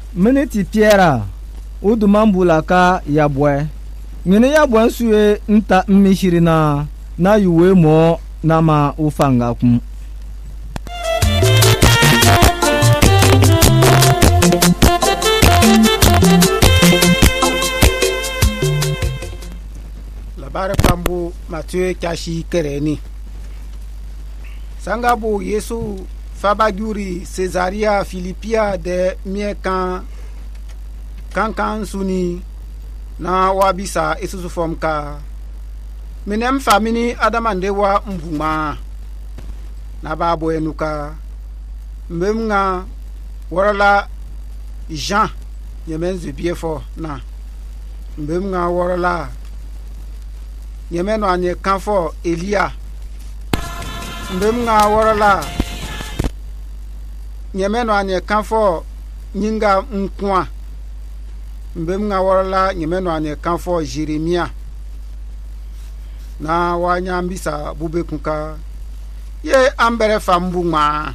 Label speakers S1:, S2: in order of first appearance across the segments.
S1: Meneti Pierre udumambula ka yabwe ngene yabwe nsuye nta mmishiri na yuwe mo na ma ufanga kum.
S2: Labara pambu Mathieu kashi kereni sangabu Yesu fabaguri Cesaria Philipia de miekan kankan suni na wabisa isusu fomka minem famini adamande wa mbuma na babo enuka mbemnga warala Jean yemenzu biefo na mbemnga warala yemeno anye kanfo Elia mbemnga warala yemeno anye kanfo nyinga nkwa mbemnga warala yemeno anye kanfo Jeremia na wanyambisa bube kunka ye ambere fambu ma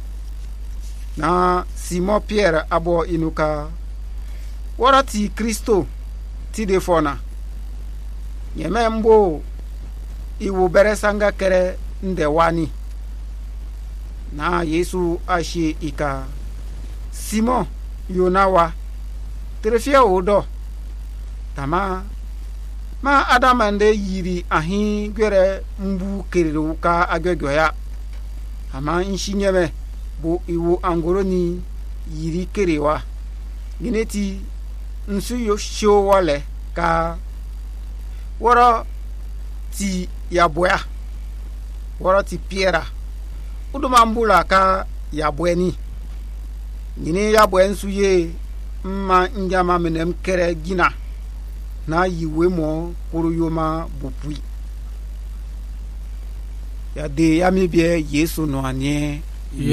S2: na Simon Pierre abo inuka warati Kristo ti de fona nyeme mbo iwu bere sanga kere nde wani na Yesu ashe ika Simon yonawa terefia odo tama ma adamande yiri ahi gwere mbu keriru ka agwegyo ya ama nshinyeme bo iwu angoroni yiri kerewa gineti nsu yo show wale ka woro ti yaboya woro ti Pierre udumambula ka yabweni nyine yabwen suye mma njama menem kere gina na yiwe mo kuruyoma bupui ya de ya mebie Yesu no anye